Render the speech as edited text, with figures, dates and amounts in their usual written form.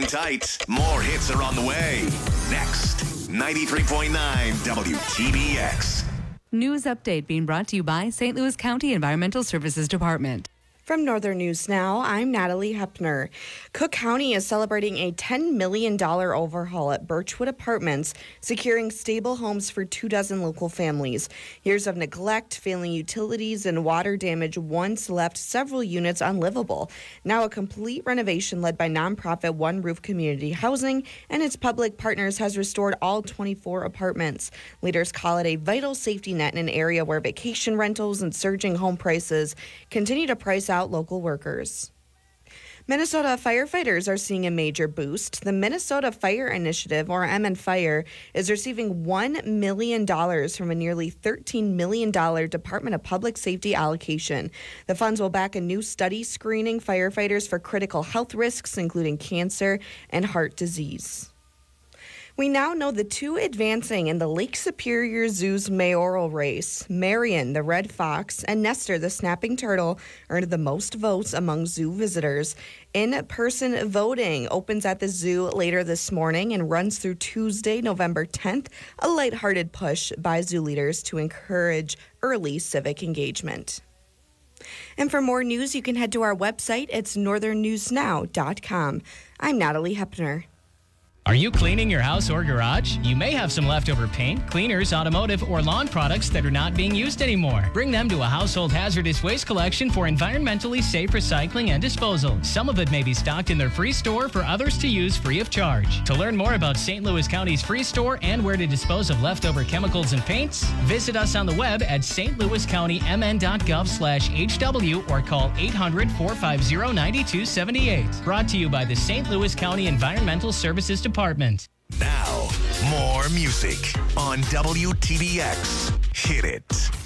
Hang tight. More hits are on the way. Next, 93.9 WTBX. News update being brought to you by St. Louis County Environmental Services Department. From Northern News Now, I'm Natalie Hepner. Cook County is celebrating a $10 million overhaul at Birchwood Apartments, securing stable homes for 24 local families. Years of neglect, failing utilities, and water damage once left several units unlivable. Now a complete renovation led by nonprofit One Roof Community Housing and its public partners has restored all 24 apartments. Leaders call it a vital safety net in an area where vacation rentals and surging home prices continue to price out local workers. Minnesota firefighters are seeing a major boost. The Minnesota Fire Initiative, or MN Fire, is receiving $1 million from a nearly $13 million Department of Public Safety allocation. The funds will back a new study screening firefighters for critical health risks, including cancer and heart disease. We now know the two advancing in the Lake Superior Zoo's mayoral race. Marion, the red fox, and Nestor, the snapping turtle, earned the most votes among zoo visitors. In-person voting opens at the zoo later this morning and runs through Tuesday, November 10th, a lighthearted push by zoo leaders to encourage early civic engagement. And for more news, you can head to our website. It's northernnewsnow.com. I'm Natalie Hepner. Are you cleaning your house or garage? You may have some leftover paint, cleaners, automotive, or lawn products that are not being used anymore. Bring them to a household hazardous waste collection for environmentally safe recycling and disposal. Some of it may be stocked in their free store for others to use free of charge. To learn more about St. Louis County's free store and where to dispose of leftover chemicals and paints, visit us on the web at stlouiscountymn.gov/HW or call 800-450-9278. Brought to you by the St. Louis County Environmental Services Department. Now, more music on WTBX. Hit it.